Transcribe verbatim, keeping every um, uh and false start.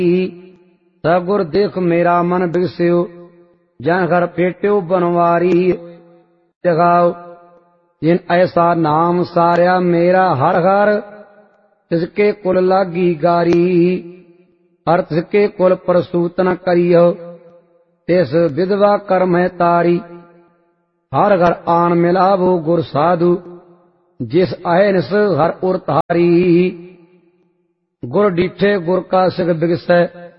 सब गुर देख मेरा मन बिगस्यो जन घर पेट्यो बनवारी जगाओ जिन ऐसा नाम सारिया मेरा हर हर तिसके कुल लागी गारी हर तिसके कुल प्रसूत न करियो तिस विधवा कर्म है तारी हर घर आन मिलावो गुर साधु जिस अहनिस हर उर तारी गुर डीठे गुर का सिख बिगसै